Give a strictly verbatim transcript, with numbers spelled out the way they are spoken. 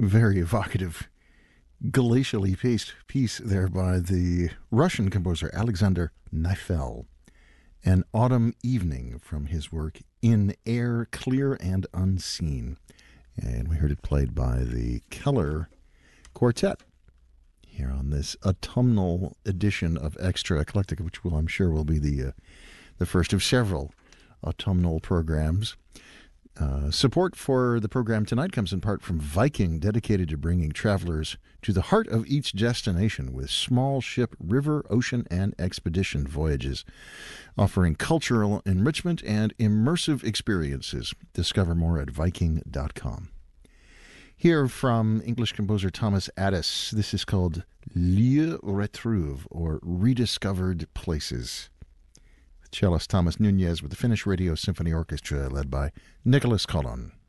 Very evocative, glacially paced piece there by the Russian composer Alexander Neifel. An autumn evening from his work In Air Clear and Unseen. And we heard it played by the Keller Quartet here on this autumnal edition of Extra Eclectica, which will, I'm sure, will be the uh, the first of several autumnal programs. Uh, support for the program tonight comes in part from Viking, dedicated to bringing travelers to the heart of each destination with small ship, river, ocean, and expedition voyages, offering cultural enrichment and immersive experiences. Discover more at viking dot com. Here from English composer Thomas Addis, this is called Lieux Retrouve, or Rediscovered Places. Cellist Thomas Nunez with the Finnish Radio Symphony Orchestra, led by Nicholas Collon.